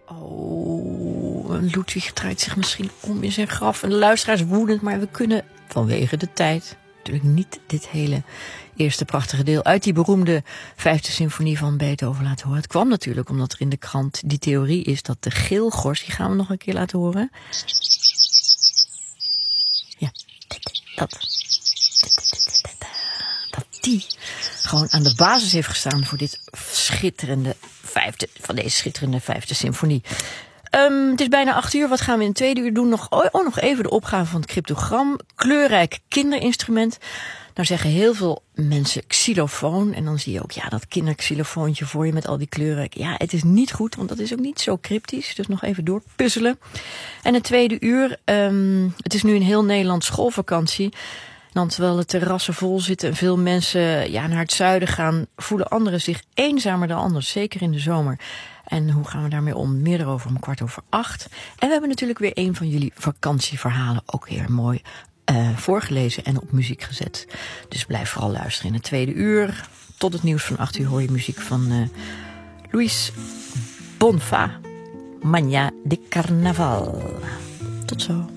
Oh, Ludwig draait zich misschien om in zijn graf. En de luisteraar is woedend, maar we kunnen vanwege de tijd natuurlijk niet dit hele eerste prachtige deel uit die beroemde 5e symfonie van Beethoven laten horen. Het kwam natuurlijk omdat er in de krant die theorie is dat de geelgors, die gaan we nog een keer laten horen. Ja, dat die gewoon aan de basis heeft gestaan voor dit deze schitterende 5e symfonie. Het is bijna 8:00. Wat gaan we in het tweede uur doen? Nog even de opgave van het cryptogram. Kleurrijk kinderinstrument. Nou zeggen heel veel mensen xylofoon. En dan zie je ook dat kinderxylofoontje voor je met al die kleuren. Ja, het is niet goed, want dat is ook niet zo cryptisch. Dus nog even doorpuzzelen. En het tweede uur. Het is nu in heel Nederland schoolvakantie. Dan terwijl de terrassen vol zitten en veel mensen naar het zuiden gaan, voelen anderen zich eenzamer dan anders. Zeker in de zomer. En hoe gaan we daarmee om? Meer erover om 7:15. En we hebben natuurlijk weer een van jullie vakantieverhalen ook weer mooi voorgelezen en op muziek gezet. Dus blijf vooral luisteren in het tweede uur. Tot het nieuws van 8:00 hoor je muziek van Luis Bonfa, Magna de Carnaval. Tot zo.